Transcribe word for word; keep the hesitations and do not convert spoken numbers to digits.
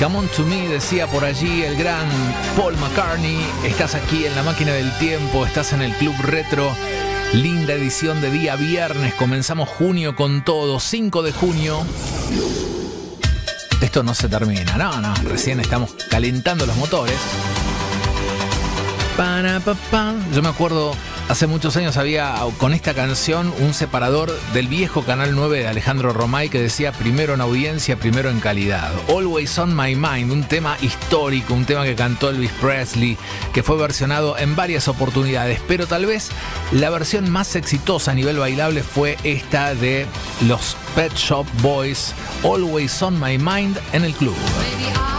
Come on to me, decía por allí el gran Paul McCartney. Estás aquí en la máquina del tiempo, estás en el Club Retro. Linda edición de día viernes. Comenzamos junio con todo. cinco de junio. Esto no se termina. No, no. Recién estamos calentando los motores. Para, pa, pa. Yo me acuerdo, hace muchos años había con esta canción un separador del viejo Canal nueve de Alejandro Romay que decía primero en audiencia, primero en calidad. Always on My Mind, un tema histórico, un tema que cantó Elvis Presley, que fue versionado en varias oportunidades, pero tal vez la versión más exitosa a nivel bailable fue esta de los Pet Shop Boys, Always on My Mind, en el club.